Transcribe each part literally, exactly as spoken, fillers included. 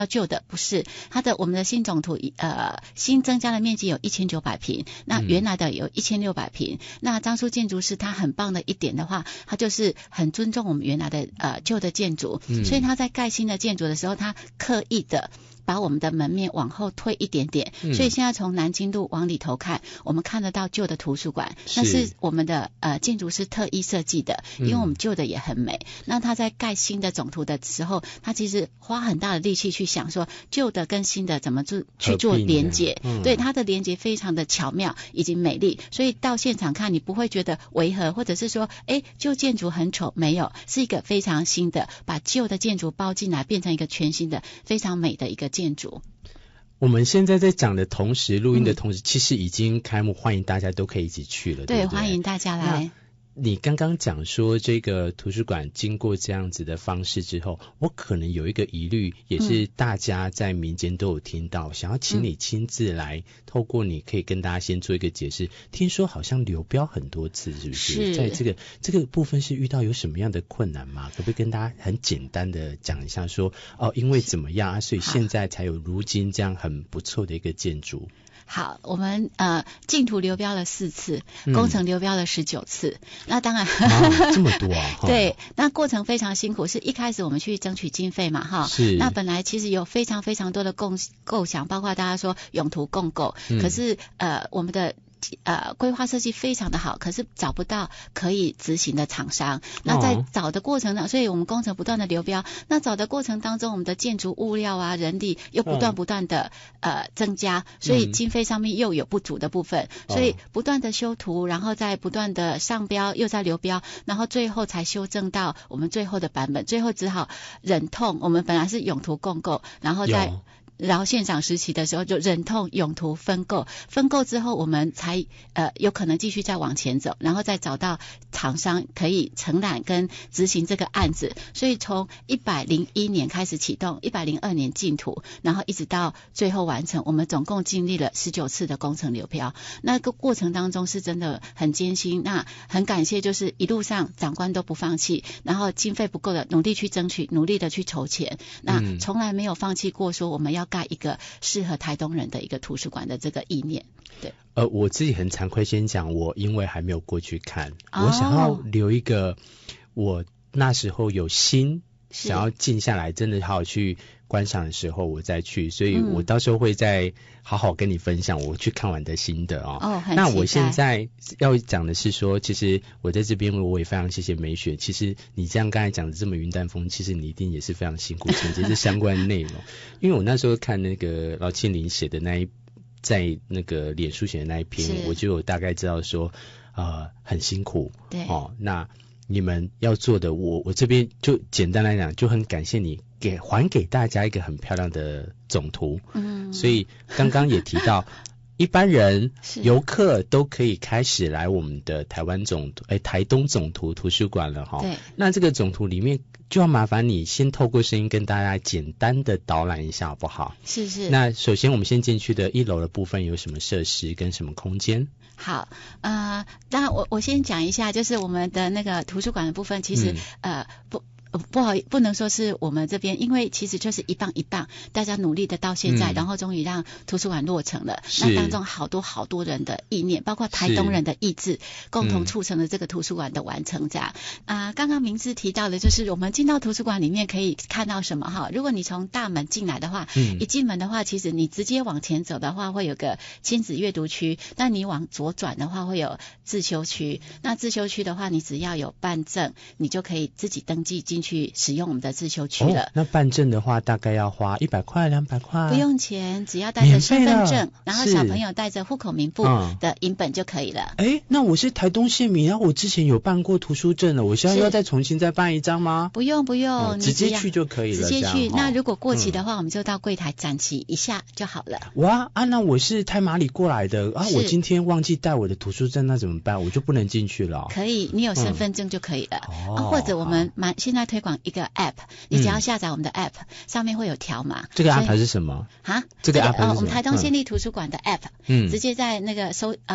旧的，不是，它的我们的新总图呃新增加的面积有一千九百平，那原来的有一千六百平、嗯、那张叔建筑师他很棒的一点的话，他就是很尊重我们原来的呃旧的建筑、嗯、所以他在盖新的建筑的时候，他刻意的把我们的门面往后推一点点、嗯、所以现在从南京路往里头看，我们看得到旧的图书馆，那是我们的呃建筑师特意设计的，因为我们旧的也很美、嗯、那他在盖新的总图的时候，他其实花很大的力气去想说旧的跟新的怎么做去做连结、嗯、对，它的连结非常的巧妙以及美丽，所以到现场看你不会觉得违和，或者是说哎旧建筑很丑，没有，是一个非常新的，把旧的建筑包进来变成一个全新的非常美的一个建筑。 我们现在在讲的同时，录音的同时、嗯、其实已经开幕，欢迎大家都可以一起去了， 对, 对不对？ 欢迎大家来。 你刚刚讲说这个图书馆经过这样子的方式之后，我可能有一个疑虑，也是大家在民间都有听到、嗯、想要请你亲自来、嗯、透过你可以跟大家先做一个解释，听说好像流标很多次，是不是？是在这个这个部分是遇到有什么样的困难吗？可不可以跟大家很简单的讲一下说哦，因为怎么样啊，所以现在才有如今这样很不错的一个建筑。 好，我们呃竞图流标了四次，工程流标了十九次、嗯、那当然、 啊、这么多啊对，那过程非常辛苦，是一开始我们去争取经费嘛哈，是，那本来其实有非常非常多的构构想，包括大家说永图共构、嗯、可是呃我们的呃，规划设计非常的好，可是找不到可以执行的厂商。那在找的过程呢，所以我们工程不断的流标。那找的过程当中，我们的建筑物料啊、人力又不断不断的、嗯、呃增加，所以经费上面又有不足的部分，嗯、所以不断的修图，然后再不断的上标，又在流标，然后最后才修正到我们最后的版本。最后只好忍痛，我们本来是永图共构，然后再。然后现场时期的时候就忍痛永图分购，分购之后我们才呃有可能继续再往前走，然后再找到厂商可以承揽跟执行这个案子。所以从一百零一年开始启动，一百零二年竞图，然后一直到最后完成，我们总共经历了十九次的工程流标。那个过程当中是真的很艰辛，那很感谢就是一路上长官都不放弃，然后经费不够的努力去争取，努力的去筹钱，那从来没有放弃过说我们要盖一个适合台东人的一个图书馆的这个意念。对，呃， 我自己很惭愧先讲，我因为还没有过去看、哦、我想要留一个我那时候有心想要静下来真的好好去观赏的时候我再去，所以我到时候会再好好跟你分享我去看完的心得哦。哦，很期待。那我现在要讲的是说，其实我在这边我也非常谢谢美雪，其实你这样刚才讲的这么云淡风，其实你一定也是非常辛苦承接这相关的内容因为我那时候看那个劳庆林写的那一在那个脸书写的那一篇，我就有大概知道说呃很辛苦。对哦，那你们要做的我我这边就简单来讲就很感谢你给还给大家一个很漂亮的总图。嗯，所以刚刚也提到一般人游客都可以开始来我们的台湾总图哎台东总图图书馆了齁。对，那这个总图里面就要麻烦你先透过声音跟大家简单的导览一下好不好？是是。那首先我们先进去的一楼的部分有什么设施跟什么空间？好，呃，当然我我先讲一下，就是我们的那个图书馆的部分，其实、嗯、呃不。不好，不能说是我们这边，因为其实就是一棒一棒，大家努力的到现在，嗯、然后终于让图书馆落成了。那当中好多好多人的意念，包括台东人的意志，共同促成了这个图书馆的完成。这样啊、呃，刚刚明志提到的，就是我们进到图书馆里面可以看到什么哈？如果你从大门进来的话，嗯、一进门的话，其实你直接往前走的话，会有个亲子阅读区；但你往左转的话，会有自修区。那自修区的话，你只要有办证，你就可以自己登记进去使用我们的自修区了、哦、那办证的话大概要花一百块两百块？不用钱，只要带着身份证，然后小朋友带着户口名簿的影本就可以了。哎、嗯，那我是台东县民，然后我之前有办过图书证了，我现在要再重新再办一张吗？不用不用、哦、你直接去就可以了，直接去、哦、那如果过期的话、嗯、我们就到柜台展期一下就好了。哇啊，那我是太麻里过来的啊，我今天忘记带我的图书证，那怎么办？我就不能进去了？可以，你有身份证就可以了、嗯啊、或者我们蛮现在推广一个 app， 你只要下载我们的 app、嗯、上面会有条码。这个 app 是什么啊？这个 app 是什么、呃、我们台东县立图书馆的 app， 嗯，直接在那个搜呃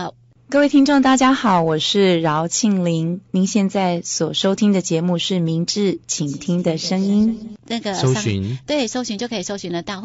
各位听众大家好，我是饶庆玲，您现在所收听的节目是明智倾听的声音， 那个搜寻对搜寻就可以搜寻得到。